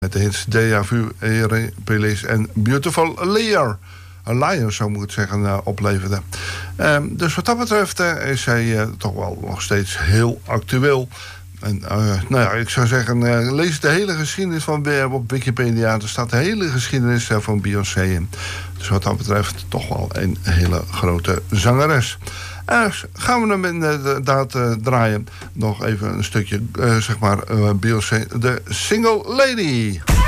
Met de hits Deja Vu, Police en Beautiful Liar. Een liar, zo moet ik het zeggen, opleverde. Dus wat dat betreft is hij toch wel nog steeds heel actueel. En nou ja, ik zou zeggen, lees de hele geschiedenis van op Wikipedia. Er staat de hele geschiedenis van Beyoncé in. Dus wat dat betreft toch wel een hele grote zangeres. Gaan we hem inderdaad draaien. Nog even een stukje, zeg maar, Beyoncé, de Single Lady.